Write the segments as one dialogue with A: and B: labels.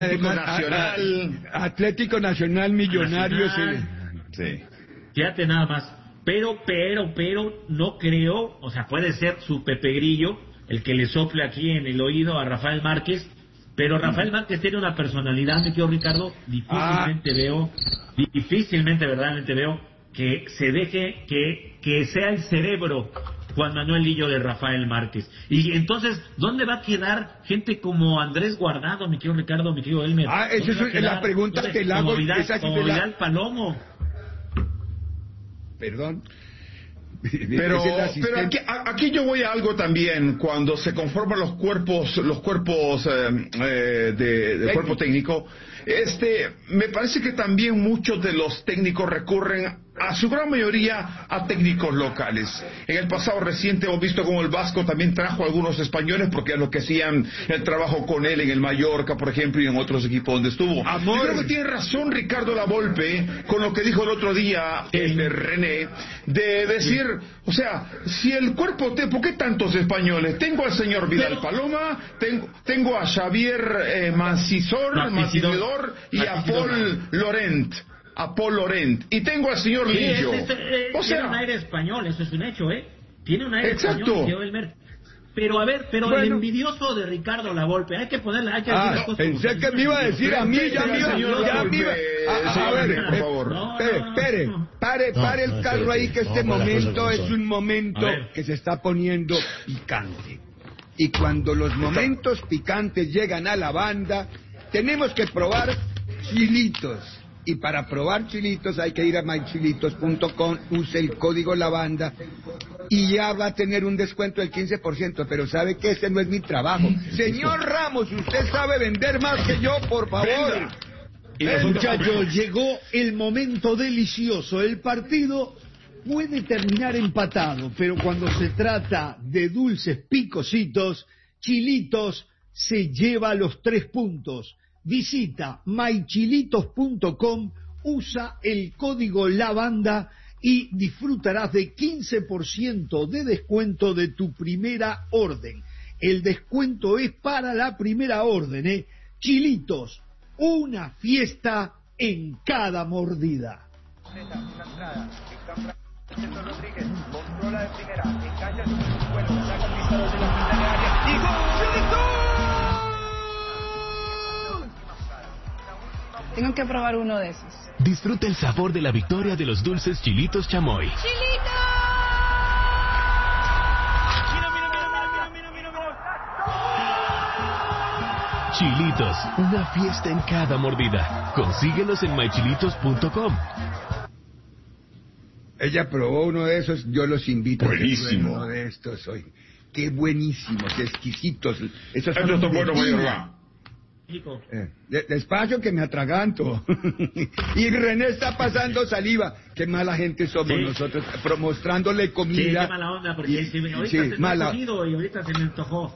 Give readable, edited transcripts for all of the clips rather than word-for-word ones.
A: Atlético Nacional, Millonarios.
B: Sí.
C: Fíjate nada más. Pero, no creo, o sea, puede ser su Pepe Grillo el que le sople aquí en el oído a Rafael Márquez, pero Rafael Márquez tiene una personalidad, me querido Ricardo, difícilmente verdaderamente veo que se deje que sea el cerebro Juan Manuel Lillo de Rafael Márquez. Y entonces, ¿dónde va a quedar gente como Andrés Guardado, mi querido Ricardo, mi querido Elmer?
A: Esa es la pregunta que le hago.
C: Como Vidal Palomo.
A: Perdón.
B: Pero aquí yo voy a algo también. Cuando se conforman los cuerpos de cuerpo técnico, me parece que también muchos de los técnicos recurren a su gran mayoría a técnicos locales. En el pasado reciente hemos visto como el Vasco también trajo a algunos españoles porque es lo que hacían el trabajo con él en el Mallorca, por ejemplo, y en otros equipos donde estuvo. Yo creo que tiene razón Ricardo Lavolpe con lo que dijo el otro día René, de decir, o sea, si el cuerpo ¿por qué tantos españoles? Tengo al señor Vidal Paloma, tengo a Xavier Mancisidor y a Paul Laurent. Y tengo al señor Lillo.
C: Tiene un aire español, eso es un hecho, Tiene un aire
A: exacto.
C: español, Pero el envidioso de Ricardo Lavolpe, hay que decir las cosas.
A: Pensé que me iba a decir a mí, ya me iba. A ver, por favor. Pare el carro ahí, que este momento es un momento que se está poniendo picante. Y cuando los momentos picantes llegan a la banda, tenemos que probar chilitos. Y para probar chilitos hay que ir a mychilitos.com, use el código LABANDA y ya va a tener un descuento del 15%, pero sabe que ese no es mi trabajo. Señor Ramos, usted sabe vender más que yo, por favor.
D: Y muchachos, llegó el momento delicioso. El partido puede terminar empatado, pero cuando se trata de dulces picositos, Chilitos se lleva los 3 puntos. Visita mychilitos.com, usa el código LABANDA y disfrutarás de 15% de descuento de tu primera orden. El descuento es para la primera orden, Chilitos, una fiesta en cada mordida.
E: Rodríguez controla de primera, engancha su vuelo, saca el disparo de la mitad de área y ¡gol!
F: Tengo que probar uno de esos.
G: Disfruta el sabor de la victoria de los dulces Chilitos Chamoy.
F: ¡Chilitos!
G: Chilitos, una fiesta en cada mordida. Consíguelos en mychilitos.com.
A: Ella probó uno de esos, yo los invito
B: buenísimo.
A: A que prueben uno de estos hoy. Qué buenísimos, qué exquisitos.
B: Esos son buenos,
A: despacio que me atraganto. Y René está pasando saliva. Qué mala gente somos nosotros, mostrándole comida.
C: Sí, qué mala onda, porque ahorita se me ha comido y ahorita se me antojó.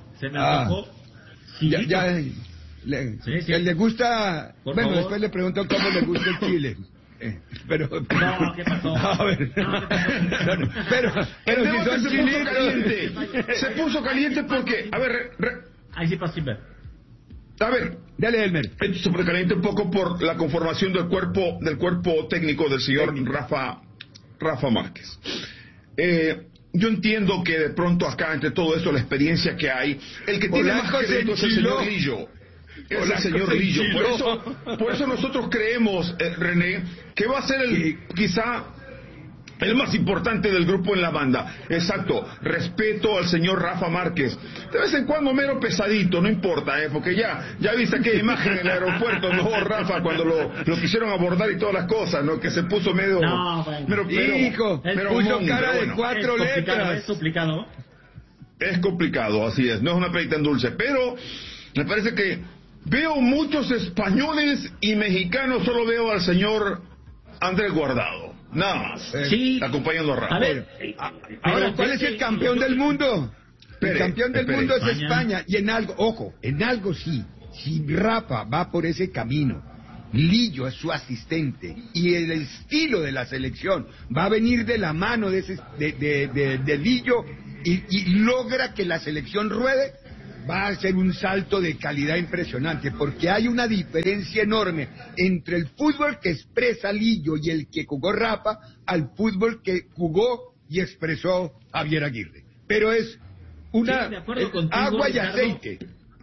A: Le gusta.
C: Por
A: bueno,
C: favor.
A: después le pregunto cómo le gusta el chile. Pero
C: no, ¿qué pasó?
A: A ver. Pero si son chilitos.
B: Se puso caliente porque, a ver,
C: ahí sí pasó.
B: A ver,
A: dale, Elmer.
B: Esto se pone caliente un poco por la conformación del cuerpo técnico del señor Rafa Márquez. Yo entiendo que de pronto acá, entre todo esto, la experiencia que hay, el que tiene más crédito es el señor Lillo. Es el señor Lillo. Por eso nosotros creemos, René, que va a ser quizá el más importante del grupo en la banda. Exacto, respeto al señor Rafa Márquez. De vez en cuando mero pesadito, no importa, porque ya viste aquella imagen en el aeropuerto, ¿no, Rafa? Cuando lo quisieron abordar y todas las cosas, ¿no? Que se puso medio...
A: Hijo, puso cara de 4 letras.
C: Es complicado.
B: Es complicado, así es, no es una pelita en dulce, pero me parece que veo muchos españoles y mexicanos, solo veo al señor Andrés Guardado. Nada más.
C: Sí.
B: Acompañando a Rafa.
C: A ver,
A: ahora, ¿cuál es el campeón del mundo? El campeón del mundo es España. Y en algo sí. Si Rafa va por ese camino, Lillo es su asistente y el estilo de la selección va a venir de la mano de Lillo y logra que la selección ruede, va a ser un salto de calidad impresionante, porque hay una diferencia enorme entre el fútbol que expresa Lillo y el que jugó Rafa al fútbol que jugó y expresó Javier Aguirre. Pero es una agua y aceite.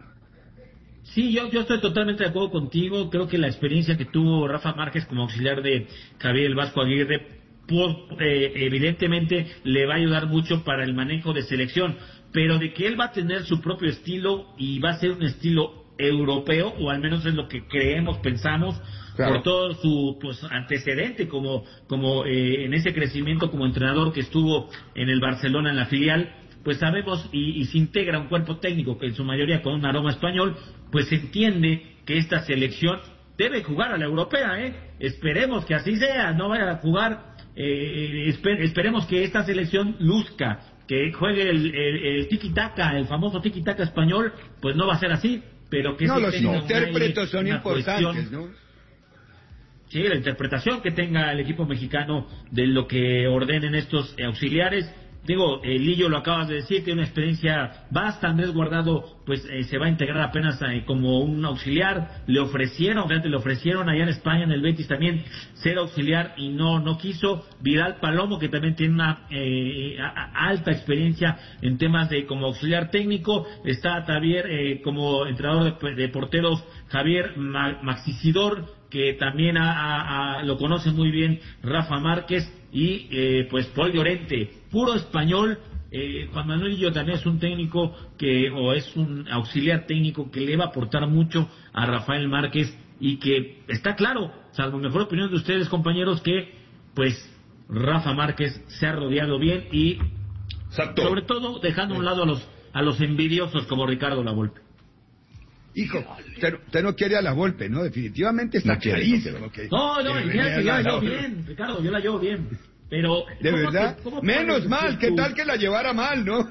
C: Sí, yo estoy totalmente de acuerdo contigo. Creo que la experiencia que tuvo Rafa Márquez como auxiliar de Javier el Vasco Aguirre, evidentemente le va a ayudar mucho para el manejo de selección, pero de que él va a tener su propio estilo y va a ser un estilo europeo, o al menos es lo que creemos, pensamos, claro, por todo su antecedente como en ese crecimiento como entrenador que estuvo en el Barcelona en la filial. Pues sabemos y se integra un cuerpo técnico que en su mayoría con un aroma español, pues se entiende que esta selección debe jugar a la europea, Esperemos que así sea, no vaya a jugar, esperemos que esta selección luzca, que juegue el tiki-taka, el famoso tiki-taka español, pues no va a ser así, pero que
A: no, los intérpretes son importantes, ¿no?
C: Sí, la interpretación que tenga el equipo mexicano de lo que ordenen estos auxiliares. Digo, Lillo lo acabas de decir, tiene una experiencia vasta. Andrés Guardado pues se va a integrar apenas como un auxiliar. Le ofrecieron allá en España, en el Betis también, ser auxiliar y no quiso. Vidal Palomo, que también tiene una alta experiencia en temas de como auxiliar técnico. Está también como entrenador de porteros Javier Maxicidor, que también lo conoce muy bien Rafa Márquez, y pues Paul Llorente, puro español. Juan Manuel Lillo también es un técnico o es un auxiliar técnico que le va a aportar mucho a Rafael Márquez, y que está claro, salvo mejor opinión de ustedes, compañeros, que pues Rafa Márquez se ha rodeado bien y exacto, sobre todo dejando a un lado a los envidiosos como Ricardo Lavolpe.
A: Hijo, usted no quiere a la Volpe, ¿no? Definitivamente está clarísimo.
C: No, yo la llevo bien, Ricardo, yo la llevo bien. Pero
A: ¿de verdad? Menos mal, ¿qué tal que la llevara mal, no?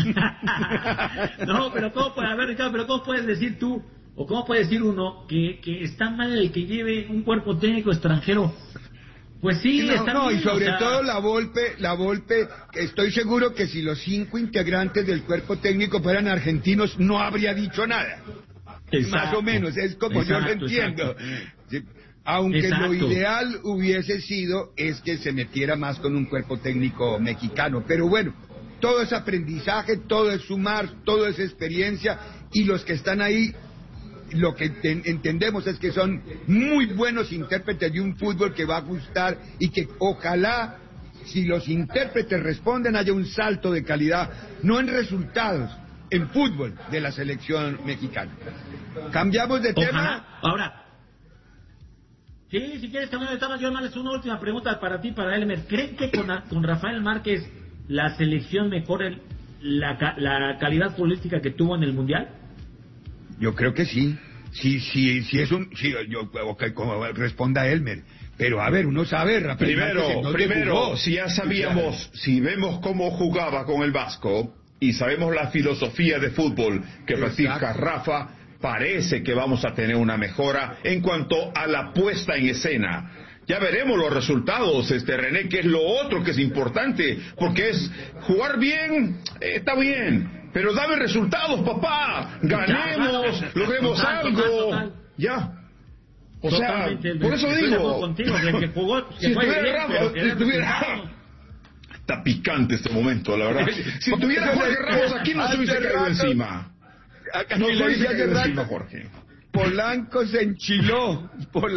C: No, pero ¿cómo puedes decir tú, o cómo puede decir uno que está mal el que lleve un cuerpo técnico extranjero? Pues sí, está bien,
A: y sobre todo la Volpe, estoy seguro que si los 5 integrantes del cuerpo técnico fueran argentinos, no habría dicho nada. Exacto, más o menos, es como yo lo entiendo. Sí, aunque lo ideal hubiese sido es que se metiera más con un cuerpo técnico mexicano, pero bueno, todo es aprendizaje, todo es sumar, todo es experiencia, y los que están ahí, lo que entendemos es que son muy buenos intérpretes de un fútbol que va a gustar, y que ojalá, si los intérpretes responden, haya un salto de calidad, no en resultados, en fútbol de la selección mexicana. Cambiamos de tema.
C: Ahora, sí, si quieres cambiar de tema, yo más una última pregunta para ti, para Elmer. ¿Creen que con Rafael Márquez la selección mejore la calidad futbolística que tuvo en el Mundial?
A: Yo creo que sí. Sí, como responda Elmer. Pero a ver, uno sabe, Rafael
B: Primero, si ya sabíamos, si vemos cómo jugaba con el Vasco y sabemos la filosofía de fútbol que practica Rafa, parece que vamos a tener una mejora en cuanto a la puesta en escena. Ya veremos los resultados, René, que es lo otro que es importante, porque es jugar bien, está bien, pero dame resultados, papá, ganemos, logremos algo, total. Ya. O sea, por eso digo,
C: que jugó,
B: si estuviera está picante este momento, la verdad. Si tuviera Jorge Ramos aquí, no se hubiese caído encima.
A: No se hubiese caído encima, Jorge. Polanco se enchiló.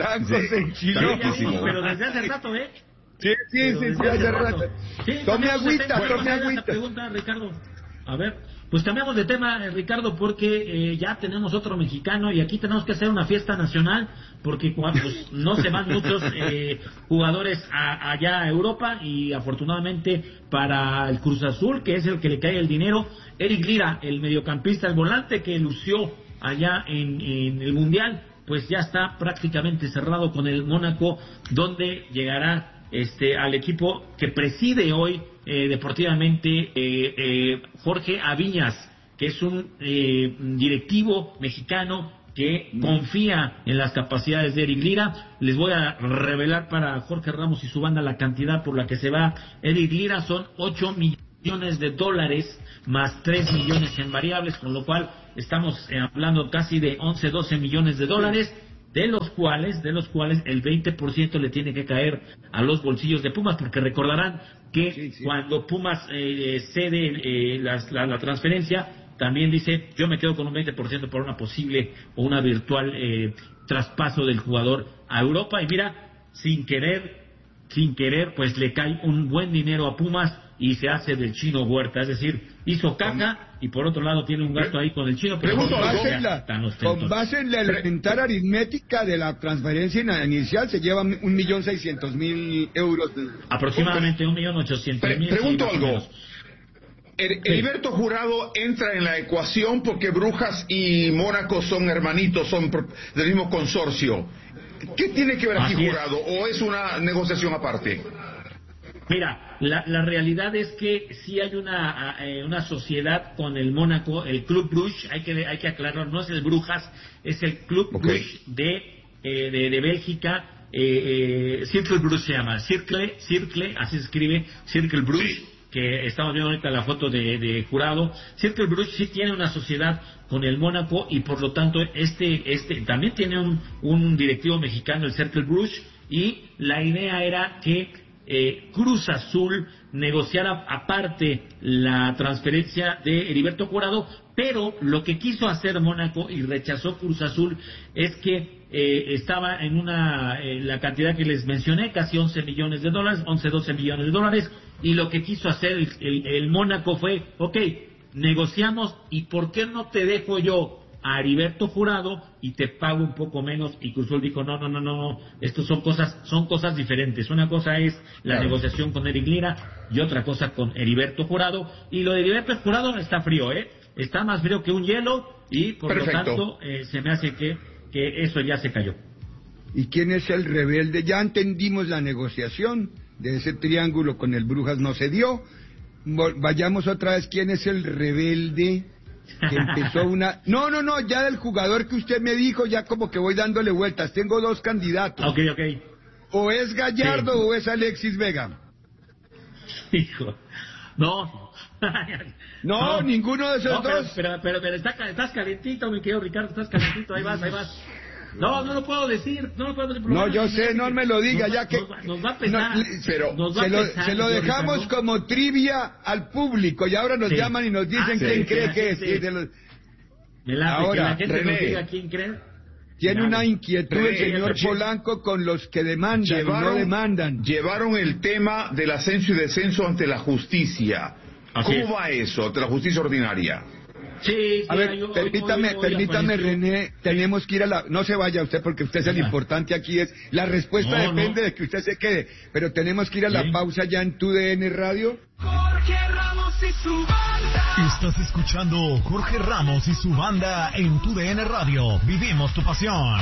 C: Pero desde hace rato,
A: Sí, hace rato. Tome agüita.
C: Pregunta, Ricardo. A ver, pues cambiamos de tema, Ricardo, porque ya tenemos otro mexicano y aquí tenemos que hacer una fiesta nacional, porque pues, no se van muchos jugadores allá a Europa, y afortunadamente para el Cruz Azul, que es el que le cae el dinero, Eric Lira, el mediocampista, el volante que lució allá en el Mundial, pues ya está prácticamente cerrado con el Mónaco, donde llegará al equipo que preside hoy deportivamente Jorge Aviñas, que es un directivo mexicano que confía en las capacidades de Eric Lira. Les voy a revelar para Jorge Ramos y su banda la cantidad por la que se va Eric Lira. Son $8 millones más 3 millones en variables, con lo cual estamos hablando casi de 11, 12 millones de dólares, de los cuales el 20% le tiene que caer a los bolsillos de Pumas, porque recordarán que cuando Pumas cede la transferencia, también dice, yo me quedo con un 20% por una posible o una virtual traspaso del jugador a Europa, y mira, sin querer, pues le cae un buen dinero a Pumas y se hace del Chino Huerta, es decir, hizo caca y por otro lado tiene un gasto ahí con el Chino, pero
A: con base en la elemental aritmética de la transferencia inicial se lleva 1.600.000 euros.
C: Aproximadamente 1.800.000.
B: Pregunto algo. Heriberto Jurado entra en la ecuación porque Brujas y Mónaco son hermanitos, son del mismo consorcio. ¿Qué tiene que ver aquí Jurado? ¿O es una negociación aparte?
C: Mira, la realidad es que sí hay una sociedad con el Mónaco, el Club Bruges, hay que aclararlo, no es el Brujas, es el Club Bruges de Bélgica, Circle Bruges se llama, Circle, así se escribe, Circle Bruges. Sí. Que estamos viendo ahorita la foto de Jurado. Circle Bruges sí tiene una sociedad con el Mónaco y por lo tanto este también tiene un directivo mexicano, el Circle Bruges, y la idea era que Cruz Azul negociara aparte la transferencia de Heriberto Jurado, pero lo que quiso hacer Mónaco y rechazó Cruz Azul es que estaba en la cantidad que les mencioné, casi 11 millones de dólares, 11, 12 millones de dólares, y lo que quiso hacer el Mónaco fue, negociamos, y ¿por qué no te dejo yo a Heriberto Jurado y te pago un poco menos? Y Cruz Azul dijo, no, estos son cosas diferentes. Una cosa es la negociación con Eric Lira y otra cosa con Heriberto Jurado, y lo de Heriberto Jurado está frío, está más frío que un hielo, y por lo tanto se me hace que eso ya se cayó.
A: ¿Y quién es el rebelde? Ya entendimos la negociación de ese triángulo con el Brujas, no se dio. Vayamos otra vez, ¿quién es el rebelde que empezó una... No, ya del jugador que usted me dijo, ya como que voy dándole vueltas. Tengo dos candidatos.
C: Ok.
A: O es Gallardo o es Alexis Vega.
C: Hijo, no,
A: ninguno de esos dos.
C: Pero estás calentito, mi querido Ricardo, estás calentito, ahí vas. No lo puedo decir.
A: No, yo sé, no me lo diga, ya que...
C: Nos va a pesar.
A: Se lo dejamos Ricardo como trivia al público, y ahora nos llaman y nos dicen quién cree que es.
C: Ahora, que la gente nos diga quién cree.
A: Tiene una inquietud el señor Polanco con los que demandan y no demandan.
B: Llevaron el tema del ascenso y descenso ante la justicia. ¿Cómo va eso, ante la justicia ordinaria?
C: Sí,
A: a ver, permítame, René, tenemos que ir a la... No se vaya usted, porque usted es el importante aquí. La respuesta depende de que usted se quede, pero tenemos que ir a la pausa ya en TUDN Radio.
F: Jorge Ramos y su banda.
G: Estás escuchando Jorge Ramos y su banda en TUDN Radio. Vivimos tu pasión.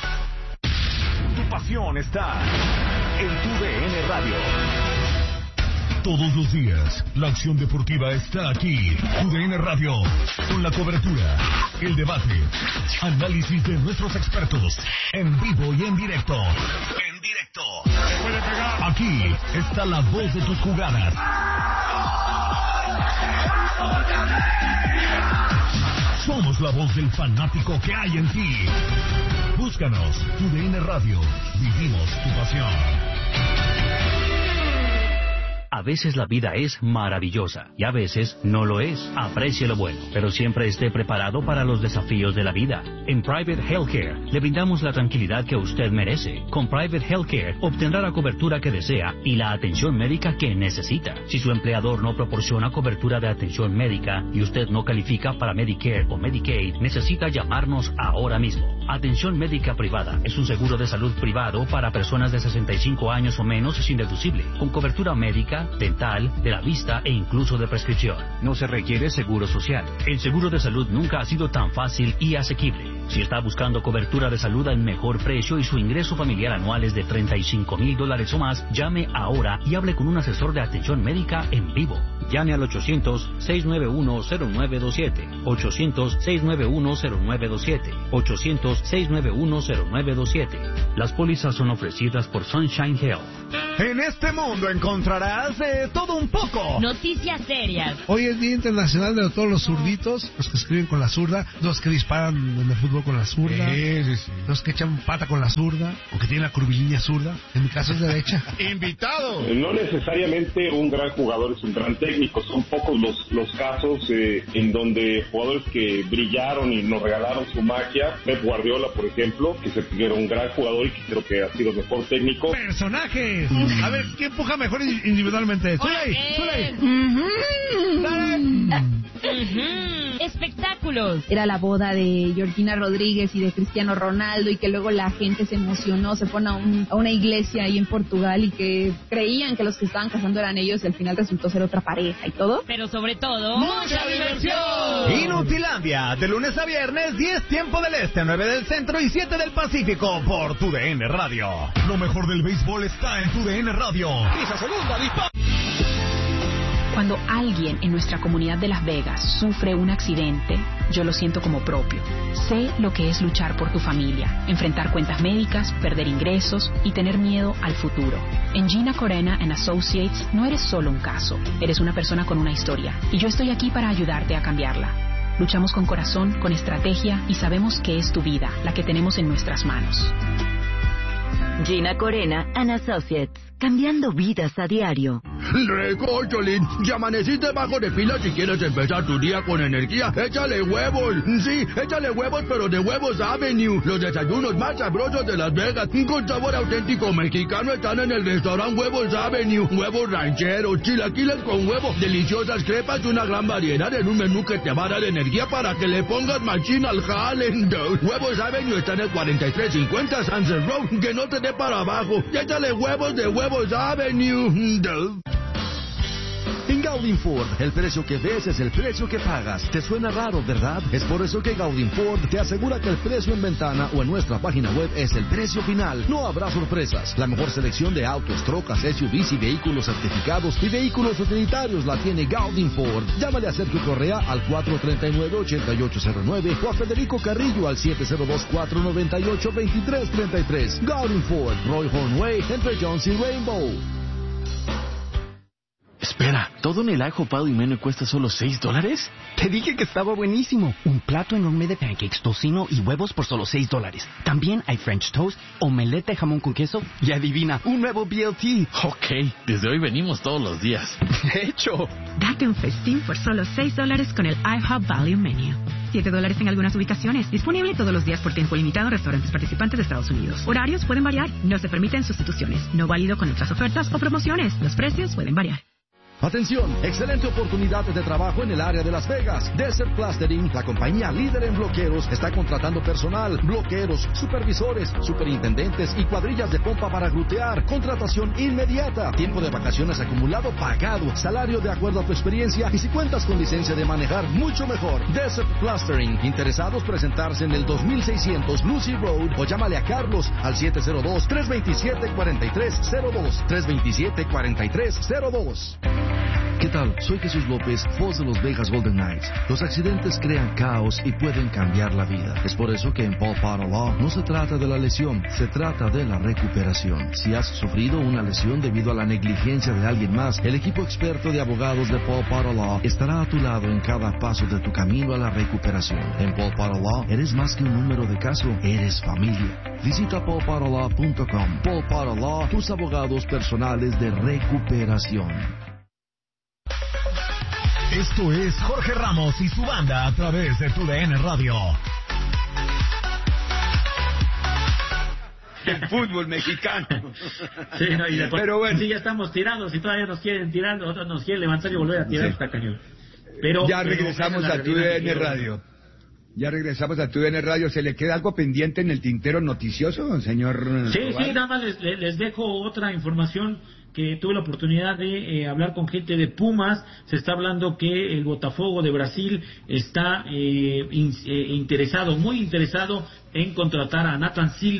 G: Tu pasión está en TUDN Radio. Todos los días, la acción deportiva está aquí. TUDN Radio, con la cobertura, el debate, análisis de nuestros expertos, en vivo y en directo. Aquí está la voz de tus jugadas. Somos la voz del fanático que hay en ti. Búscanos, TUDN Radio, vivimos tu pasión.
H: A veces la vida es maravillosa y a veces no lo es. Aprecie lo bueno, pero siempre esté preparado para los desafíos de la vida. En Private Healthcare le brindamos la tranquilidad que usted merece. Con Private Healthcare obtendrá la cobertura que desea y la atención médica que necesita. Si su empleador no proporciona cobertura de atención médica y usted no califica para Medicare o Medicaid, necesita llamarnos ahora mismo. Atención médica privada es un seguro de salud privado para personas de 65 años o menos sin deducible, con cobertura médica, dental, de la vista e incluso de prescripción. No se requiere seguro social. El seguro de salud nunca ha sido tan fácil y asequible. Si está buscando cobertura de salud al mejor precio y su ingreso familiar anual es de $35,000 o más, llame ahora y hable con un asesor de atención médica en vivo. Llame al 800-691-0927, 800-691-0927, 800-691-0927. Las pólizas son ofrecidas por Sunshine Health.
G: En este mundo encontrarás de todo un poco.
I: Noticias serias.
J: Hoy es Día Internacional de todos los zurditos, los que escriben con la zurda, los que disparan en el fútbol con la zurda, los que echan pata con la zurda, o que tienen la curvilínea zurda. En mi caso es derecha.
K: ¡Invitado!
L: No necesariamente un gran jugador es un gran técnico. Son pocos los casos en donde jugadores que brillaron y nos regalaron su magia. Pep Guardiola, por ejemplo, que era un gran jugador y que creo que ha sido el mejor técnico.
J: ¡Personajes! A ver, ¿quién empuja mejor individualmente? ¡Zuley!
I: Espectáculos.
M: Era la boda de Georgina Rodríguez y de Cristiano Ronaldo, y que luego la gente se emocionó, se fueron a una iglesia ahí en Portugal y que creían que los que estaban casando eran ellos y al final resultó ser otra pareja y todo.
I: Pero sobre todo,
G: ¡mucha diversión! Inutilandia, de lunes a viernes, 10 tiempo del este, 9 del centro y 7 del Pacífico por TUDN Radio. Lo mejor del béisbol está en TUDN Radio. Pisa segunda, dispara.
N: Cuando alguien en nuestra comunidad de Las Vegas sufre un accidente, yo lo siento como propio. Sé lo que es luchar por tu familia, enfrentar cuentas médicas, perder ingresos y tener miedo al futuro. En Gina Corena and Associates no eres solo un caso, eres una persona con una historia, y yo estoy aquí para ayudarte a cambiarla. Luchamos con corazón, con estrategia, y sabemos que es tu vida, la que tenemos en nuestras manos.
O: Gina Corena and Associates, cambiando vidas a diario.
A: Recócholín, ya amaneciste bajo de pila. Si quieres empezar tu día con energía, échale huevos. Sí, échale huevos, pero de Huevos Avenue. Los desayunos más sabrosos de Las Vegas, con sabor auténtico mexicano, están en el restaurante Huevos Avenue. Huevos rancheros, chilaquiles con huevo, deliciosas crepas y una gran variedad en un menú que te va a dar energía para que le pongas machín al jale. Huevos Avenue está en el 4350 Sunset Road, que no te dé para abajo. Échale huevos de Huevos Avenue.
P: En Gaudin Ford, el precio que ves es el precio que pagas. ¿Te suena raro, verdad? Es por eso que Gaudin Ford te asegura que el precio en ventana o en nuestra página web es el precio final. No habrá sorpresas. La mejor selección de autos, trocas, SUVs y vehículos certificados y vehículos utilitarios la tiene Gaudin Ford. Llámale a Sergio Correa al 439-8809 o a Federico Carrillo al 702-498-2333. Gaudin Ford, Roy Hornway, entre Jones y Rainbow.
Q: Espera, ¿todo en el ajo pado y menú cuesta solo $6? Te dije que estaba buenísimo. Un plato enorme de pancakes, tocino y huevos por solo $6. También hay French toast, omelette de jamón con queso y adivina, un nuevo BLT.
R: Ok, desde hoy venimos todos los días.
Q: De hecho,
S: date un festín por solo $6 con el IHOP Value Menu. $7 en algunas ubicaciones. Disponible todos los días por tiempo limitado en restaurantes participantes de Estados Unidos. Horarios pueden variar. No se permiten sustituciones. No válido con otras ofertas o promociones. Los precios pueden variar.
P: Atención, excelente oportunidad de trabajo en el área de Las Vegas. Desert Plastering, la compañía líder en bloqueros, está contratando personal, bloqueros, supervisores, superintendentes y cuadrillas de pompa para glutear. Contratación inmediata, tiempo de vacaciones acumulado pagado, salario de acuerdo a tu experiencia y si cuentas con licencia de manejar, mucho mejor. Desert Plastering, interesados presentarse en el 2600 Lucy Road o llámale a Carlos al 702-327-4302, 327-4302. ¿Qué tal? Soy Jesús López, voz de los Vegas Golden Knights. Los accidentes crean caos y pueden cambiar la vida. Es por eso que en Paul Potter Law no se trata de la lesión, se trata de la recuperación. Si has sufrido una lesión debido a la negligencia de alguien más, el equipo experto de abogados de Paul Potter Law estará a tu lado en cada paso de tu camino a la recuperación. En Paul Potter Law eres más que un número de caso, eres familia. Visita paulpotterlaw.com. Paul Potter Law, tus abogados personales de recuperación.
G: Esto es Jorge Ramos y su banda a través de TUDN Radio.
A: El fútbol mexicano.
C: Sí, no, y después,
A: pero bueno,
C: sí, ya estamos tirados y todavía nos quieren tirar, otros nos quieren levantar y volver a tirar esta cañón. Pero
A: ya regresamos a TUDN Radio. Ya regresamos a TUDN Radio. ¿Se le queda algo pendiente en el tintero noticioso, señor?
C: Sí, nada más les dejo otra información que tuve la oportunidad de hablar con gente de Pumas. Se está hablando que el Botafogo de Brasil está interesado, muy interesado en contratar a Nathan Silva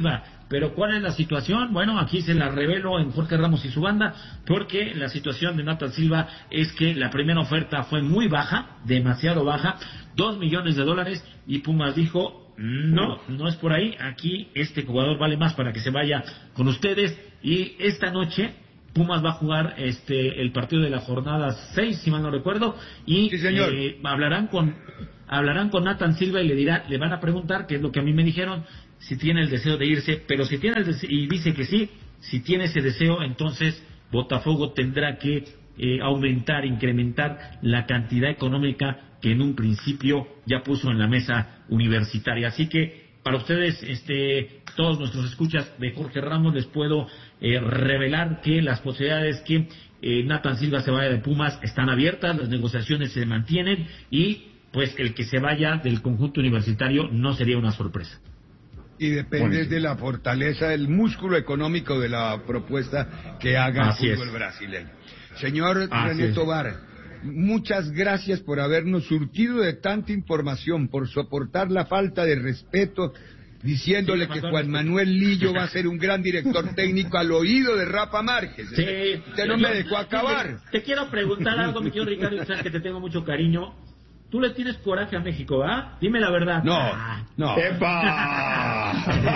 C: pero ¿cuál es la situación? Bueno, aquí se la revelo en Jorge Ramos y su banda, porque la situación de Nathan Silva es que la primera oferta fue muy baja, demasiado baja, $2 millones, y Pumas dijo, no es por ahí, aquí este jugador vale más para que se vaya con ustedes, y esta noche Pumas va a jugar el partido de la jornada 6, si mal no recuerdo, y
A: sí, señor.
C: hablarán con Nathan Silva y le van a preguntar, que es lo que a mí me dijeron, si tiene el deseo de irse, pero si tiene el deseo, y dice que sí, si tiene ese deseo, entonces Botafogo tendrá que incrementar la cantidad económica que en un principio ya puso en la mesa universitaria. Así que para ustedes, todos nuestros escuchas de Jorge Ramos, les puedo revelar que las posibilidades que Nathan Silva se vaya de Pumas están abiertas, las negociaciones se mantienen y pues el que se vaya del conjunto universitario no sería una sorpresa.
A: Y depende de la fortaleza del músculo económico de la propuesta que haga el fútbol brasileño. Señor René Tobar, muchas gracias por habernos surtido de tanta información, por soportar la falta de respeto, diciéndole que Juan Manuel Lillo va a ser un gran director técnico al oído de Rafa Márquez.
C: Sí,
A: usted no me dejó acabar.
C: Te quiero preguntar algo, mi querido Ricardo, sabes que te tengo mucho cariño. Tú le tienes coraje a México, ¿ah? Dime la verdad.
A: No.
B: ¡Epa!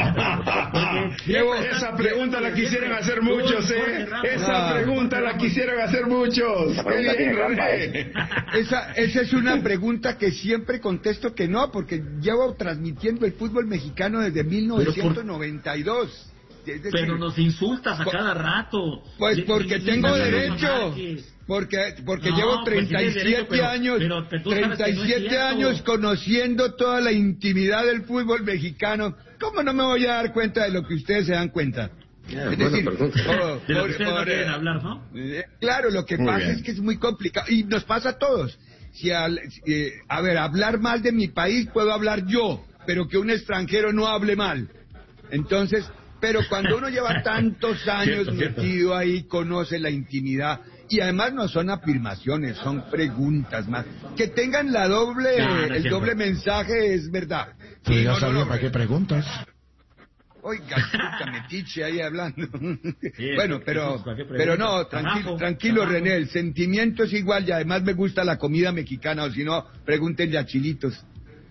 B: Esa pregunta la quisieran hacer muchos, ¿eh? Esa pregunta la quisieran hacer muchos.
A: Esa es una pregunta que siempre contesto que no, porque llevo transmitiendo el fútbol mexicano desde 1992.
C: Pero nos insultas a cada rato.
A: Pues porque tengo derecho. Porque llevo 37 años, 37 años conociendo toda la intimidad del fútbol mexicano. ¿Cómo no me voy a dar cuenta de lo que ustedes se dan cuenta? Es decir,
C: de lo que ustedes no quieren hablar, ¿no?
A: Claro, lo que pasa es que es muy complicado y nos pasa a todos. Hablar mal de mi país puedo hablar yo, pero que un extranjero no hable mal. Entonces, pero cuando uno lleva tantos años metido ahí, conoce la intimidad. Y además no son afirmaciones, son preguntas más. Que tengan el doble mensaje es verdad.
K: Sí, ya sabía para qué preguntas.
A: Oiga, puta metiche ahí hablando. Bueno, pero no, tranquilo René, el sentimiento es igual y además me gusta la comida mexicana, o si no, pregúntenle a Chilitos.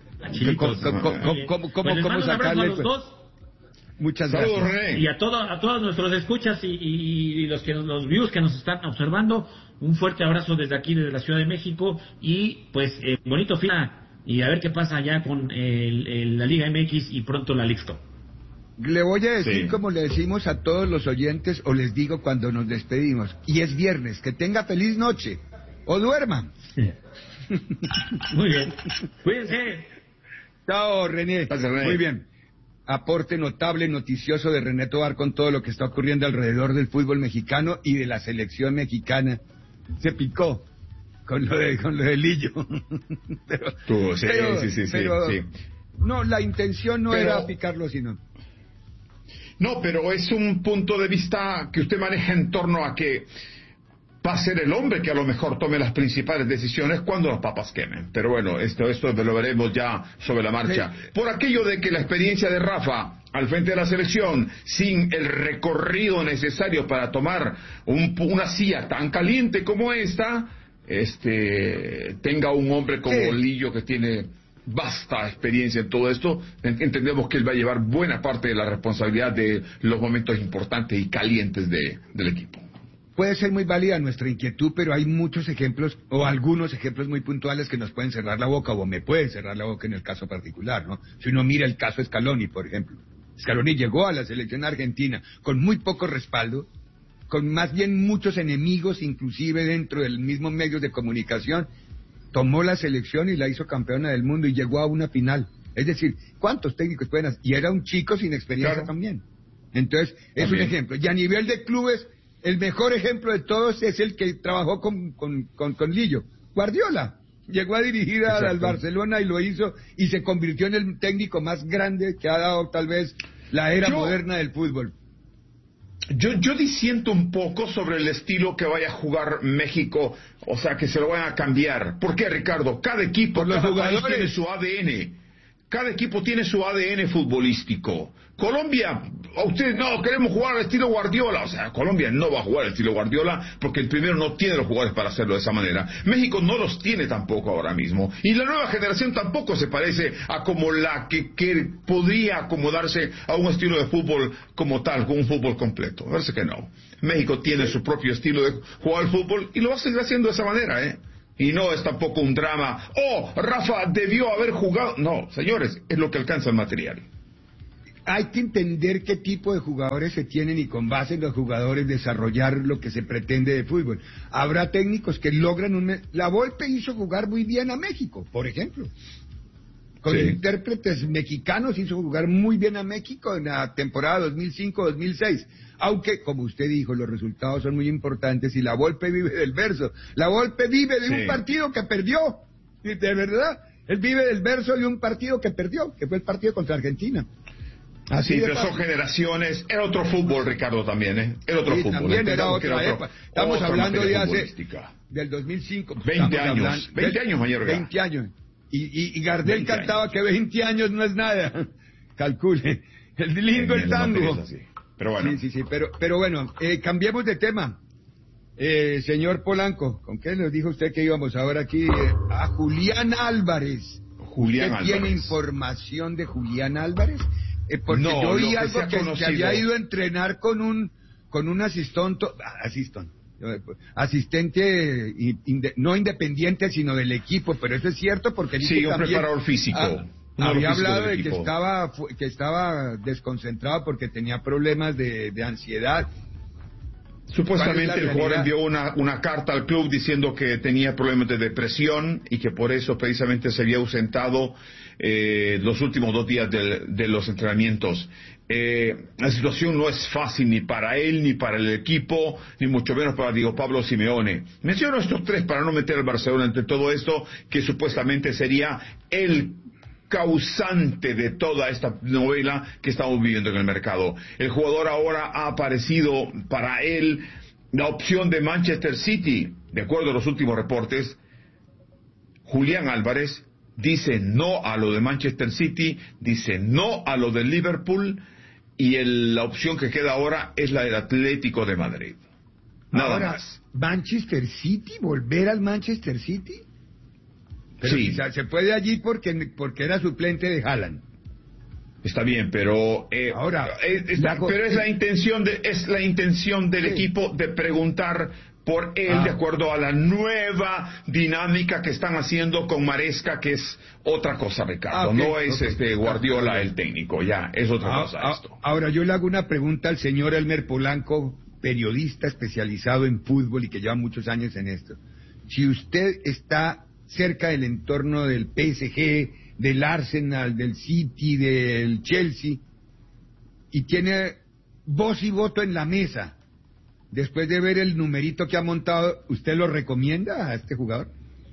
A: ¿Cómo sacarle
C: los dos?
A: Muchas gracias.
B: Saludos, René.
C: Y a todos nuestros escuchas y los views que nos están observando, un fuerte abrazo desde aquí, desde la Ciudad de México, y pues bonito final, y a ver qué pasa allá con la Liga MX y pronto la Liga.
A: Le voy a decir como le decimos a todos los oyentes, o les digo cuando nos despedimos, y es viernes, que tenga feliz noche, o duerman.
C: Sí. Muy bien, cuídense.
A: Chao, René.
B: Gracias, René.
A: Muy bien. Aporte notable, noticioso de René Tobar con todo lo que está ocurriendo alrededor del fútbol mexicano y de la selección mexicana. Se picó con lo de Lillo. pero no, la intención no era picarlo, sino...
B: No, pero es un punto de vista que usted maneja en torno a que va a ser el hombre que a lo mejor tome las principales decisiones cuando las papas quemen. Pero bueno, esto lo veremos ya sobre la marcha. Sí. Por aquello de que la experiencia de Rafa al frente de la selección, sin el recorrido necesario para tomar una silla tan caliente como esta, tenga un hombre como Lillo que tiene vasta experiencia en todo esto, entendemos que él va a llevar buena parte de la responsabilidad de los momentos importantes y calientes del equipo.
A: Puede ser muy válida nuestra inquietud, pero hay muchos ejemplos, o algunos ejemplos muy puntuales que nos pueden cerrar la boca, o me pueden cerrar la boca en el caso particular, ¿no? Si uno mira el caso Scaloni, por ejemplo. Scaloni llegó a la selección argentina con muy poco respaldo, con más bien muchos enemigos, inclusive dentro del mismo medio de comunicación, tomó la selección y la hizo campeona del mundo y llegó a una final. Es decir, ¿cuántos técnicos pueden hacer? Y era un chico sin experiencia también. Entonces, es un ejemplo. Y a nivel de clubes, el mejor ejemplo de todos es el que trabajó con Lillo. Guardiola. Llegó a dirigir al Barcelona y lo hizo y se convirtió en el técnico más grande que ha dado tal vez la era moderna del fútbol.
B: Yo disiento un poco sobre el estilo que vaya a jugar México, o sea, que se lo vayan a cambiar. ¿Por qué, Ricardo? Cada equipo, cada país tiene su ADN. Cada equipo tiene su ADN futbolístico. Colombia, ustedes no, queremos jugar al estilo Guardiola. O sea, Colombia no va a jugar al estilo Guardiola porque el primero no tiene los jugadores para hacerlo de esa manera. México no los tiene tampoco ahora mismo. Y la nueva generación tampoco se parece a como la que podría acomodarse a un estilo de fútbol como tal, con un fútbol completo. Parece que no. México tiene su propio estilo de jugar al fútbol y lo va a seguir haciendo de esa manera, ¿eh? Y no es tampoco un drama. ¡Oh, Rafa debió haber jugado! No, señores, es lo que alcanza el material.
A: Hay que entender qué tipo de jugadores se tienen y con base en los jugadores desarrollar lo que se pretende de fútbol. Habrá técnicos que logran La Volpe hizo jugar muy bien a México, por ejemplo. Con intérpretes mexicanos hizo jugar muy bien a México en la temporada 2005-2006. Aunque, como usted dijo, los resultados son muy importantes y la Volpe vive del verso. La Volpe vive de un partido que perdió. De verdad. Él vive del verso de un partido que perdió, que fue el partido contra Argentina.
B: Así pero son generaciones. Era otro fútbol, Ricardo, también, ¿eh? Era otro fútbol.
A: También era otra época. Estamos hablando de hace... Del 2005.
B: 20 años. 20 años, mayor.
A: 20 años. Y Gardel cantaba que 20 años no es nada. Calcule. El lindo el tango.
B: Pero bueno.
A: Sí, pero bueno, cambiemos de tema. Señor Polanco, ¿con qué nos dijo usted que íbamos ahora aquí? A Julián Álvarez.
B: ¿Usted
A: tiene información de Julián Álvarez? Porque
B: no,
A: yo oí algo que había ido a entrenar con un asistente, no independiente, sino del equipo, pero eso es cierto porque...
B: Sí, un preparador físico.
A: Había hablado de que estaba desconcentrado porque tenía problemas de ansiedad.
B: Supuestamente el jugador envió una carta al club diciendo que tenía problemas de depresión y que por eso precisamente se había ausentado los últimos 2 días de los entrenamientos. La situación no es fácil ni para él, ni para el equipo, ni mucho menos para Diego Pablo Simeone. Menciono estos 3 para no meter al Barcelona entre todo esto, que supuestamente sería el causante de toda esta novela que estamos viviendo en el mercado. El jugador ahora ha aparecido para él la opción de Manchester City. De acuerdo a los últimos reportes, Julián Álvarez dice no a lo de Manchester City, dice no a lo de Liverpool, y la opción que queda ahora es la del Atlético de Madrid. Nada
A: ahora,
B: más.
A: ¿Manchester City? ¿Volver al Manchester City? Pero
B: sí.
A: Quizás se puede allí porque era suplente de Haaland.
B: Está bien, pero
A: ahora
B: pero es la intención del equipo de preguntar por él de acuerdo a la nueva dinámica que están haciendo con Maresca, que es otra cosa, Ricardo. No es Guardiola el técnico, ya es otra cosa esto.
A: Ahora yo le hago una pregunta al señor Elmer Polanco, periodista especializado en fútbol y que lleva muchos años en esto. Si usted está cerca del entorno del PSG, del Arsenal, del City, del Chelsea, y tiene voz y voto en la mesa, después de ver el numerito que ha montado, ¿usted lo recomienda a este jugador?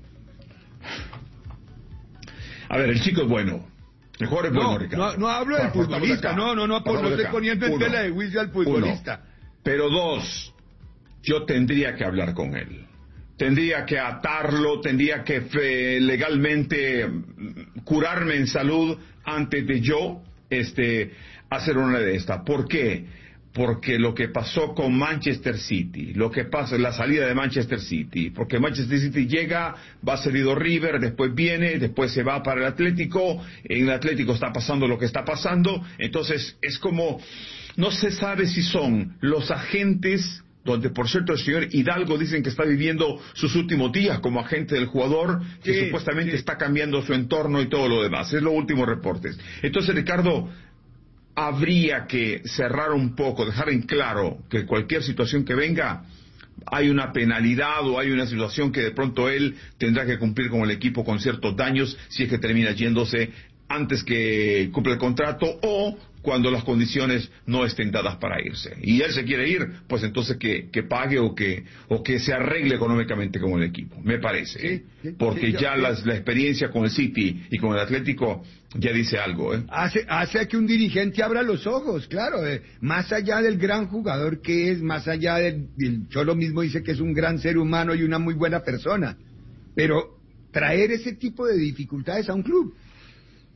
B: A ver, el chico es bueno. El jugador es bueno, Ricardo.
A: No hablo del futbolista, no estoy poniendo en tela de juicio al futbolista.
B: Pero 2, yo tendría que hablar con él. Tendría que atarlo, tendría que legalmente curarme en salud antes de yo hacer una de estas. ¿Por qué? Porque lo que pasó con Manchester City, lo que pasa en la salida de Manchester City, porque Manchester City llega, va cedido River, después viene, después se va para el Atlético, en el Atlético está pasando lo que está pasando, entonces es como, no se sabe si son los agentes, donde por cierto el señor Hidalgo dicen que está viviendo sus últimos días como agente del jugador, que supuestamente está cambiando su entorno y todo lo demás. Es los últimos reportes. Entonces, Ricardo, habría que cerrar un poco, dejar en claro que cualquier situación que venga, hay una penalidad o hay una situación que de pronto él tendrá que cumplir con el equipo con ciertos daños si es que termina yéndose antes que cumpla el contrato o cuando las condiciones no estén dadas para irse. Y él se quiere ir, pues entonces que pague o que se arregle económicamente con el equipo, me parece. Porque ya la experiencia con el City y con el Atlético ya dice algo.
A: Hace que un dirigente abra los ojos, claro. Más allá del gran jugador que es, más allá del Cholo mismo dice que es un gran ser humano y una muy buena persona. Pero traer ese tipo de dificultades a un club.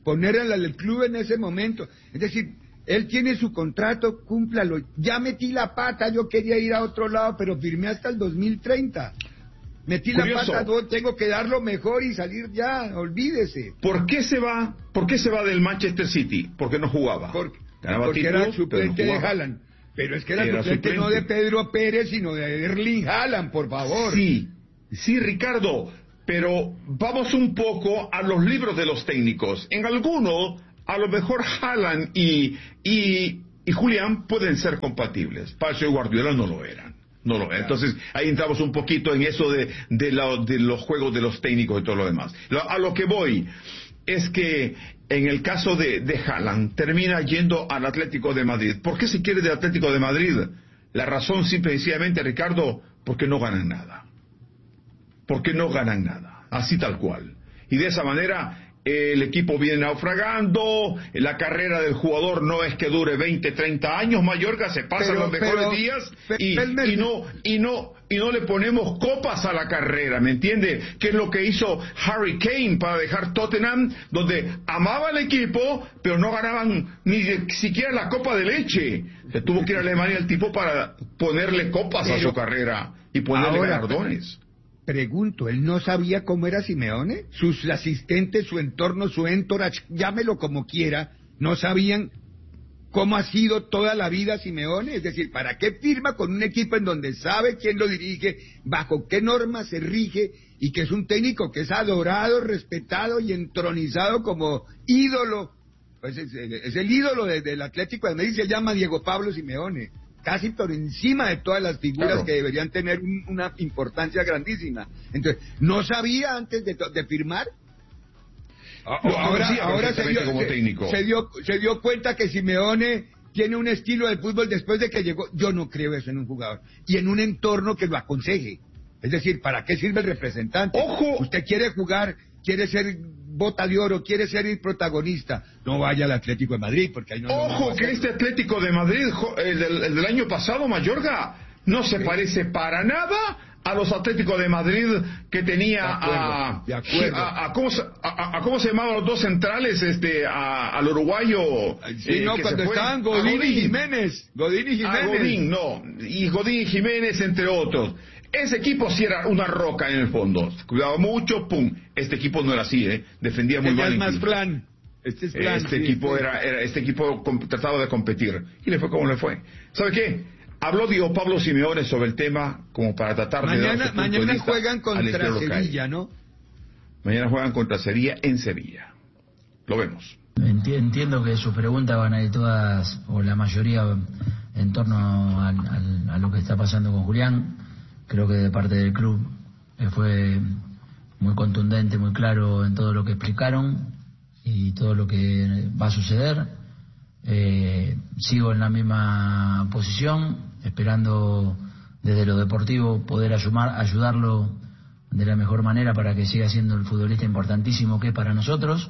A: ponerla al club en ese momento. Es decir, él tiene su contrato, cúmplalo. Ya metí la pata, yo quería ir a otro lado, pero firmé hasta el 2030. Metí
B: Curioso.
A: la pata, tengo que dar lo mejor y salir ya, olvídese.
B: ¿Por qué se va del Manchester City? Porque no jugaba.
A: Porque
B: títulos,
A: era el suplente
B: no
A: de Haaland. Pero es que era suplente no de Pedro Pérez, sino de Erling Haaland, por favor.
B: Sí, Ricardo, pero vamos un poco a los libros de los técnicos. En algunos, a lo mejor Haaland y Julián pueden ser compatibles. Pacho y Guardiola no lo eran. Entonces ahí entramos un poquito en eso de los juegos de los técnicos y todo lo demás. A lo que voy es que en el caso de Haaland termina yendo al Atlético de Madrid. ¿Por qué se quiere del Atlético de Madrid? La razón simple y sencillamente, Ricardo, porque no ganan nada. Así tal cual. Y de esa manera el equipo viene naufragando, la carrera del jugador no es que dure 20, 30 años, Mallorca se pasa los mejores días y no le ponemos copas a la carrera, ¿me entiende? Que es lo que hizo Harry Kane para dejar Tottenham, donde amaba el equipo, pero no ganaban ni siquiera la copa de leche. Se tuvo que ir a Alemania el tipo para ponerle copas a su carrera y ponerle galardones.
A: Pregunto, ¿él no sabía cómo era Simeone? Sus asistentes, su entorno, su entourage, llámelo como quiera, no sabían cómo ha sido toda la vida Simeone. Es decir, ¿para qué firma con un equipo en donde sabe quién lo dirige, bajo qué normas se rige, y que es un técnico que es adorado, respetado y entronizado como ídolo? Pues es el ídolo del Atlético de Madrid, se llama Diego Pablo Simeone. Casi por encima de todas las figuras que deberían tener una importancia grandísima. Entonces, ¿no sabía antes de firmar? Ahora se dio cuenta que Simeone tiene un estilo de fútbol después de que llegó. Yo no creo eso en un jugador. Y en un entorno que lo aconseje. Es decir, ¿para qué sirve el representante? ¡Ojo! Usted quiere jugar, quiere ser bota de oro, quiere ser el protagonista, no vaya al Atlético de Madrid, porque ahí no.
B: Ojo que este Atlético de Madrid, el del año pasado, Mallorca, no se parece para nada a los Atléticos de Madrid que tenía ¿cómo se llamaban los dos centrales, al uruguayo?
A: Cuando estaban Godín y Jiménez.
B: Godín y Jiménez, entre otros. Ese equipo sí era una roca en el fondo. Cuidaba mucho, pum. Este equipo no era así, defendía muy mal.
A: Es más plan. Este es plan.
B: Este equipo trataba de competir. Y le fue como le fue. ¿Sabe qué? Habló Diego Pablo Simeone sobre el tema como para tratar de dar su punto de vista.
A: Mañana juegan contra Sevilla, ¿no?
B: Mañana juegan contra Sevilla en Sevilla. Lo vemos.
T: Entiendo que sus preguntas van a ir todas, o la mayoría, en torno a lo que está pasando con Julián. Creo que de parte del club fue muy contundente, muy claro en todo lo que explicaron y todo lo que va a suceder. Sigo en la misma posición, esperando desde lo deportivo poder ayudarlo de la mejor manera para que siga siendo el futbolista importantísimo que es para nosotros,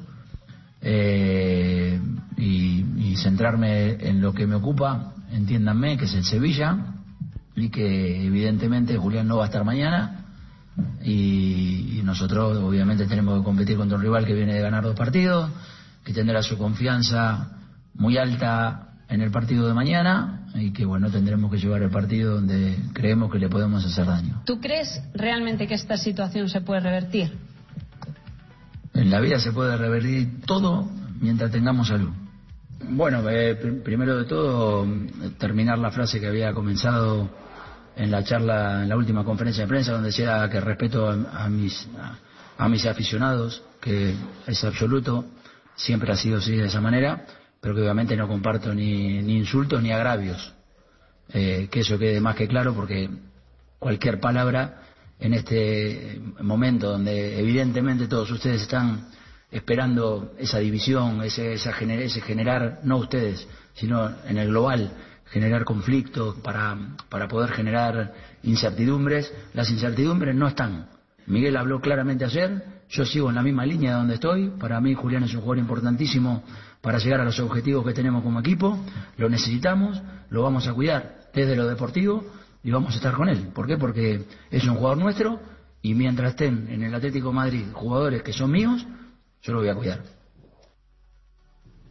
T: y centrarme en lo que me ocupa, entiéndanme, que es el Sevilla, y que evidentemente Julián no va a estar mañana, y nosotros obviamente tenemos que competir contra un rival que viene de ganar 2 partidos, que tendrá su confianza muy alta en el partido de mañana, y que bueno, tendremos que llevar el partido donde creemos que le podemos hacer daño.
U: ¿Tú crees realmente que esta situación se puede revertir?
T: En la vida se puede revertir todo mientras tengamos salud. Bueno, primero de todo, terminar la frase que había comenzado en la charla, en la última conferencia de prensa, donde decía que respeto a mis aficionados, que es absoluto, siempre ha sido así de esa manera, pero que obviamente no comparto ni insultos ni agravios. Que eso quede más que claro, porque cualquier palabra en este momento donde evidentemente todos ustedes están esperando esa división, ese generar, no ustedes, sino en el global, generar conflictos para poder generar incertidumbres. Las incertidumbres no están. Miguel habló claramente ayer, yo sigo en la misma línea donde estoy. Para mí Julián es un jugador importantísimo para llegar a los objetivos que tenemos como equipo. Lo necesitamos, lo vamos a cuidar desde lo deportivo y vamos a estar con él. ¿Por qué? Porque es un jugador nuestro, y mientras estén en el Atlético de Madrid jugadores que son míos, yo lo voy a cuidar.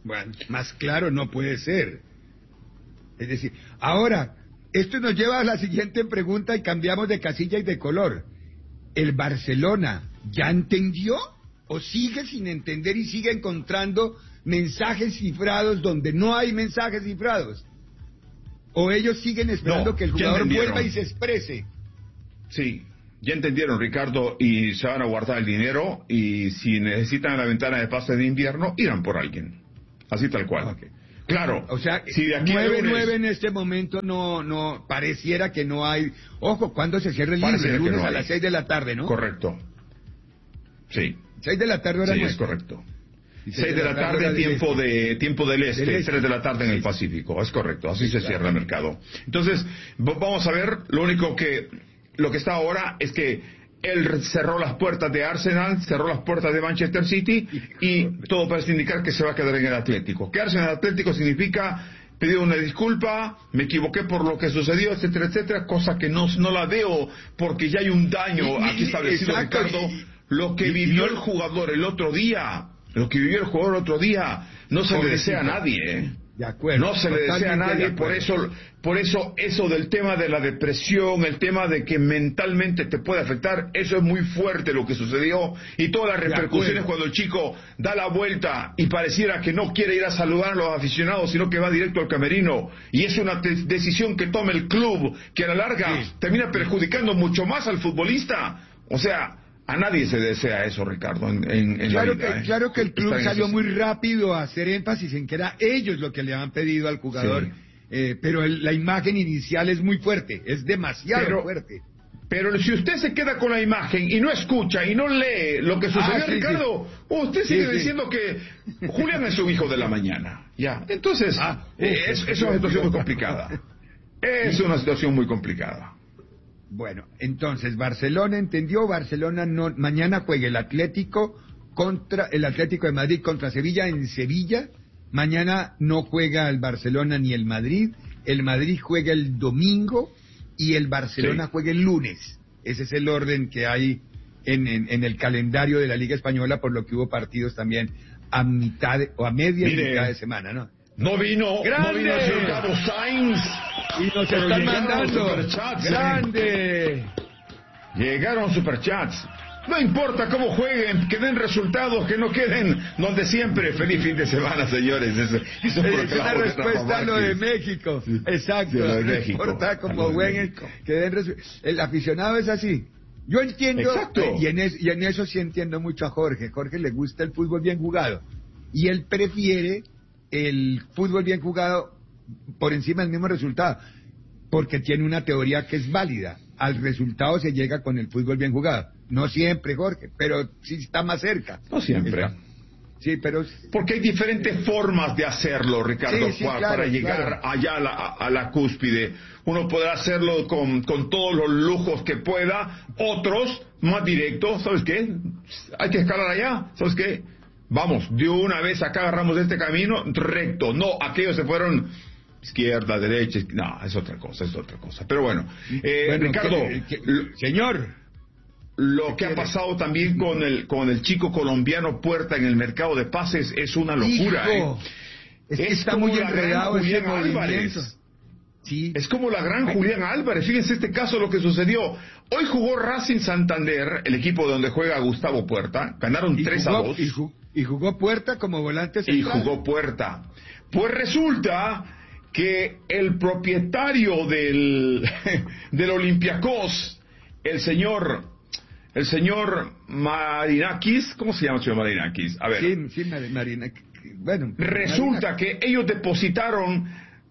A: Bueno, más claro no puede ser. Es decir, ahora, esto nos lleva a la siguiente pregunta y cambiamos de casilla y de color. ¿El Barcelona ya entendió o sigue sin entender y sigue encontrando mensajes cifrados donde no hay mensajes cifrados? ¿O ellos siguen esperando que el jugador vuelva y se exprese?
B: Sí, ya entendieron, Ricardo, y se van a guardar el dinero, y si necesitan la ventana de pase de invierno, irán por alguien. Así tal cual. Okay. Claro,
A: o sea,
B: si de aquí
A: 9-9 en este momento no pareciera que no hay. Ojo, ¿cuándo se cierra el lunes? El lunes a las 6 de la tarde, ¿no?
B: Correcto. Sí.
A: 6 de la tarde hora
B: nuestra. Sí, es correcto. 6 de la tarde, tiempo del este, 3 de la tarde en el Pacífico, es correcto, así se cierra el mercado. Entonces, vamos a ver, lo que está ahora es que él cerró las puertas de Arsenal, cerró las puertas de Manchester City, y todo parece indicar que se va a quedar en el Atlético. Quedarse en el Atlético significa pedir una disculpa, me equivoqué por lo que sucedió, etcétera, etcétera, cosa que no la veo, porque ya hay un daño aquí establecido, Ricardo. Lo que vivió el jugador el otro día, no se le desea a nadie,
A: De acuerdo.
B: No se le desea a nadie, por eso eso del tema de la depresión, el tema de que mentalmente te puede afectar, eso es muy fuerte lo que sucedió, y todas las repercusiones cuando el chico da la vuelta y pareciera que no quiere ir a saludar a los aficionados, sino que va directo al camerino, y es una decisión que toma el club, que a la larga termina perjudicando mucho más al futbolista. O sea, a nadie se desea eso, Ricardo, en la vida,
A: Claro que el club salió muy rápido a hacer énfasis en que era ellos lo que le habían pedido al jugador, pero la imagen inicial es muy fuerte, es demasiado fuerte.
B: Pero si usted se queda con la imagen y no escucha y no lee lo que sucedió, Ricardo, usted sigue diciendo que Julián es un hijo de la mañana. Ya, entonces, es una situación muy complicada. Es una situación muy complicada.
A: Bueno, entonces Barcelona entendió, Barcelona no, mañana juega el Atlético de Madrid contra Sevilla en Sevilla. Mañana no juega el Barcelona ni el Madrid juega el domingo y el Barcelona juega el lunes. Ese es el orden que hay en el calendario de la Liga Española, por lo que hubo partidos también a mitad o a media y mitad de semana, ¿no?
B: No vino Carlos Sainz.
A: Y nos están mandando superchats. ¡Grande!
B: Llegaron superchats. No importa cómo jueguen, que den resultados, que no queden donde siempre. Feliz fin de semana, señores. Eso
A: es una respuesta a lo de México. Sí. Exacto. Sí, no importa cómo jueguen, que den resultados. El aficionado es así. Yo entiendo, y en eso sí entiendo mucho a Jorge. Jorge le gusta el fútbol bien jugado. Y él prefiere el fútbol bien jugado por encima del mismo resultado, porque tiene una teoría que es válida. Al resultado se llega con el fútbol bien jugado. No siempre, Jorge, pero sí está más cerca.
B: No siempre.
A: Sí, pero
B: porque hay diferentes formas de hacerlo, Ricardo, para llegar allá a la cúspide. Uno podrá hacerlo con todos los lujos que pueda, otros más directos. ¿Sabes qué? Hay que escalar allá. ¿Sabes qué? Vamos, de una vez acá agarramos este camino recto. No, aquellos se fueron izquierda, derecha. No, es otra cosa. Pero bueno, Ricardo,
A: señor,
B: lo que ha pasado también con el chico colombiano Puerta en el mercado de pases es una locura.
A: Es que está muy enredado
B: Julián Álvarez. Sí. Es como la gran Julián Álvarez. Fíjense este caso, lo que sucedió. Hoy jugó Racing Santander, el equipo donde juega Gustavo Puerta. Ganaron 3-2.
A: Y jugó Puerta como volante central.
B: Y jugó Puerta. Pues resulta que el propietario del Olympiacos, el señor Marinakis, ¿cómo se llama el señor Marinakis? A ver.
A: Sí, Marinakis. Bueno,
B: resulta que ellos depositaron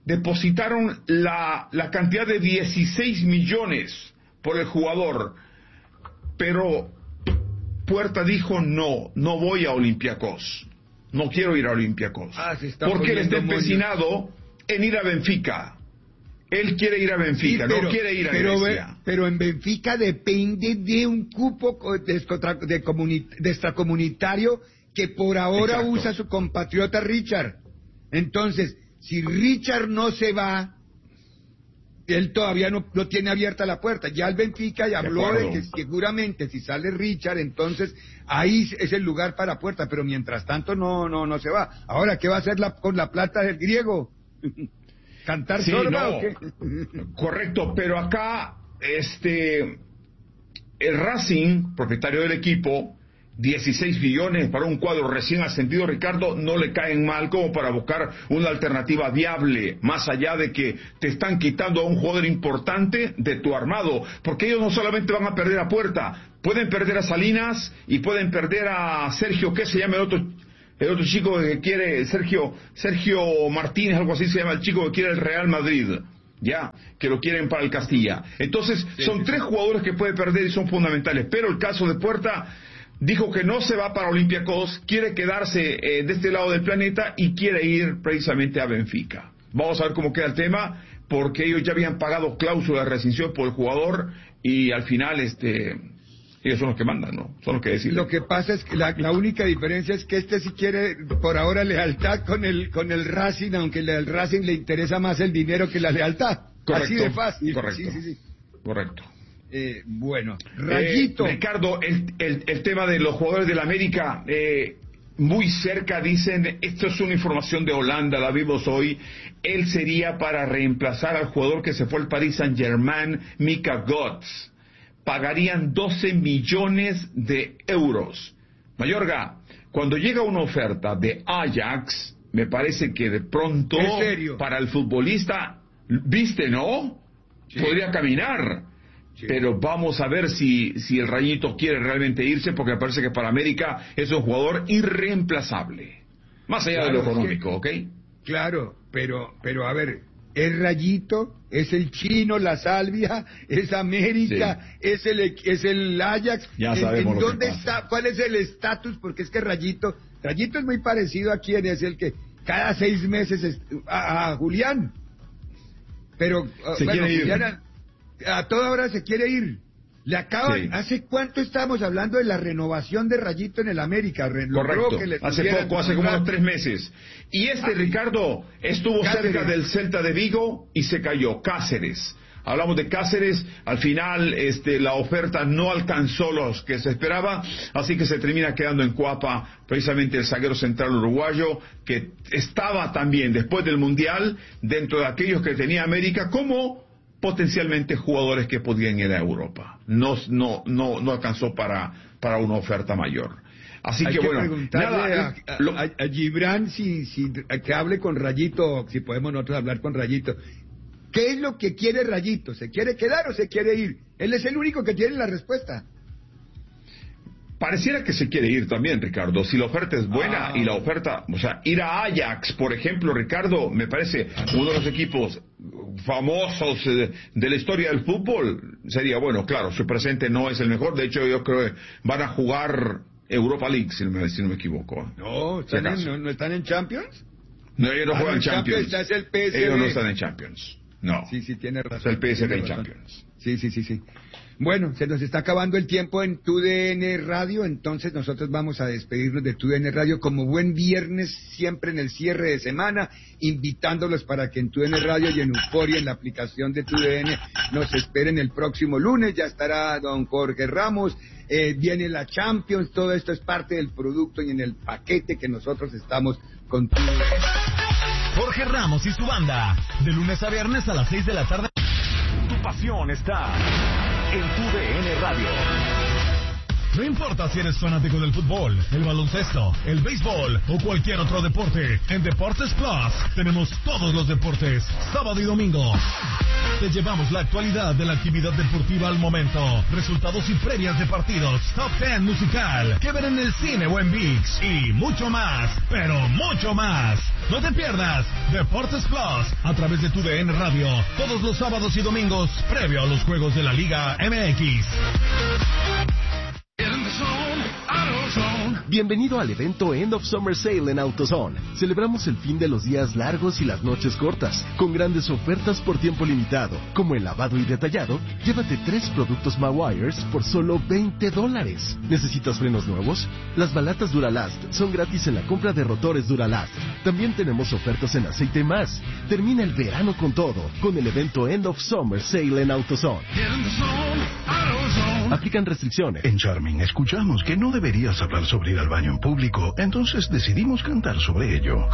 B: la cantidad de 16 millones por el jugador, pero Puerta dijo no voy a Olympiacos, no quiero ir a Olympiacos, porque él está empecinado en ir a Benfica. Él quiere ir a Benfica, no quiere ir a Grecia.
A: Pero en Benfica depende de un cupo de extracomunitario que por ahora usa su compatriota Richard. Entonces, si Richard no se va, él todavía no tiene abierta la puerta. Ya el Benfica y habló de que seguramente si sale Richard, entonces ahí es el lugar para Puerta, pero mientras tanto no se va. Ahora, ¿qué va a hacer con la plata del griego? ¿Cantar sorba o qué?
B: Correcto, pero acá el Racing, propietario del equipo, 16 billones para un cuadro recién ascendido, Ricardo, no le caen mal como para buscar una alternativa viable, más allá de que te están quitando a un jugador importante de tu armado, porque ellos no solamente van a perder a Puerta, pueden perder a Salinas y pueden perder a Sergio, ¿qué se llama el otro chico que quiere? Sergio Martínez, algo así se llama el chico que quiere el Real Madrid, ya, que lo quieren para el Castilla. Entonces, son tres jugadores que puede perder y son fundamentales, pero el caso de Puerta dijo que no se va para Olympiacos, quiere quedarse de este lado del planeta y quiere ir precisamente a Benfica. Vamos a ver cómo queda el tema, porque ellos ya habían pagado cláusula de rescisión por el jugador y al final ellos son los que mandan, ¿no? Son los que deciden.
A: Lo que pasa es que la única diferencia es que sí quiere por ahora lealtad con el Racing, aunque al Racing le interesa más el dinero que la lealtad.
B: Correcto.
A: Así de fácil.
B: Correcto.
A: Sí.
B: Correcto.
A: Bueno, Rayito.
B: Ricardo, el tema de los jugadores del América, muy cerca dicen, esto es una información de Holanda, la vimos hoy, él sería para reemplazar al jugador que se fue al Paris Saint-Germain, Mika Götze. Pagarían 12 millones de euros. Mayorga, cuando llega una oferta de Ajax, me parece que de pronto, para el futbolista, viste, ¿no? Sí. Podría caminar. Sí. Pero vamos a ver si el Rayito quiere realmente irse, porque me parece que para América es un jugador irreemplazable. Más allá de lo económico, ¿ok?
A: Claro, pero a ver, es Rayito, es el Chino, la Salvia, es América, es el Ajax.
B: Ya sabemos
A: ¿En dónde está? ¿Cuál es el estatus? Porque es que Rayito es muy parecido a quien es el que cada 6 meses a Julián. Pero bueno, Julián a toda hora se quiere ir. Le acaban, ¿hace cuánto estábamos hablando de la renovación de Rayito en el América?
B: Correcto, hace poco, hace como unos 3 meses. Y Ricardo, estuvo cerca del Celta de Vigo y se cayó. Cáceres. Hablamos de Cáceres, al final la oferta no alcanzó los que se esperaba, así que se termina quedando en Cuapa precisamente el zaguero central uruguayo, que estaba también después del Mundial dentro de aquellos que tenía América como potencialmente jugadores que podían ir a Europa. No alcanzó para una oferta mayor. Así
A: Hay
B: que bueno,
A: preguntarle a Gibran si que hable con Rayito, si podemos nosotros hablar con Rayito. ¿Qué es lo que quiere Rayito? ¿Se quiere quedar o se quiere ir? Él es el único que tiene la respuesta.
B: Pareciera que se quiere ir también, Ricardo, si la oferta es buena y la oferta, o sea, ir a Ajax, por ejemplo, Ricardo, me parece uno de los equipos famosos de la historia del fútbol, sería bueno, claro, su presente no es el mejor, de hecho yo creo que van a jugar Europa League, si no me equivoco.
A: No, ¿no están en Champions?
B: No, ellos no juegan Champions.
A: Es el PSG.
B: Ellos no están en Champions. No.
A: Sí, tiene razón.
B: Es el PSG en Champions.
A: Sí. Bueno, se nos está acabando el tiempo en TUDN Radio, entonces nosotros vamos a despedirnos de TUDN Radio como buen viernes, siempre en el cierre de semana, invitándolos para que en TUDN Radio y en Euforia, en la aplicación de TUDN, nos esperen el próximo lunes. Ya estará don Jorge Ramos, viene la Champions, todo esto es parte del producto y en el paquete que nosotros estamos con TUDN.
G: Jorge Ramos y su banda, de lunes a viernes a las 6 de la tarde. Tu pasión está en TUDN Radio. No importa si eres fanático del fútbol, el baloncesto, el béisbol o cualquier otro deporte, en Deportes Plus tenemos todos los deportes, sábado y domingo. Te llevamos la actualidad de la actividad deportiva al momento, resultados y previas de partidos, top 10 musical, que ver en el cine o en ViX y mucho más, pero mucho más. No te pierdas Deportes Plus a través de TUDN Radio todos los sábados y domingos previo a los juegos de la Liga MX.
D: Bienvenido al evento End of Summer Sale en AutoZone. Celebramos el fin de los días largos y las noches cortas, con grandes ofertas por tiempo limitado, como el lavado y detallado. Llévate 3 productos Mawires por solo $20. ¿Necesitas frenos nuevos? Las balatas Duralast son gratis en la compra de rotores Duralast. También tenemos ofertas en aceite más. Termina el verano con todo, con el evento End of Summer Sale en AutoZone. Aplican restricciones.
V: En Charming escuchamos que no deberías hablar sobre ir al baño en público, entonces decidimos cantar sobre ello.